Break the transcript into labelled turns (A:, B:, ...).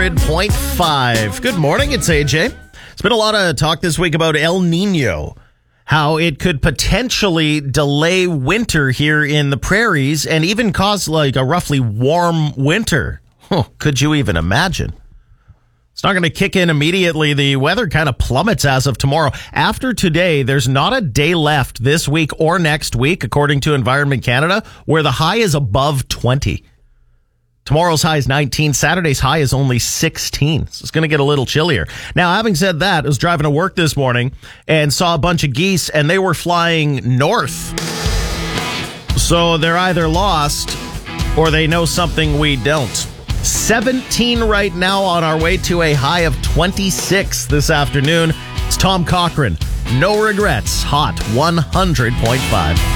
A: 100.5. Good morning, it's AJ. It's been a lot of talk this week about El Nino, how it could potentially delay winter here in the prairies and even cause like a roughly warm winter. Could you even imagine? It's not going to kick in immediately. The weather kind of plummets as of tomorrow. After today, there's not a day left this week or next week, according to Environment Canada, where the high is above 20. Tomorrow's high is 19. Saturday's high is only 16. So it's going to get a little chillier. Now, having said that, I was driving to work this morning and saw a bunch of geese, and they were flying north. So they're either lost or they know something we don't. 17 right now, on our way to a high of 26 this afternoon. It's Tom Cochran. No regrets. Hot 100.5.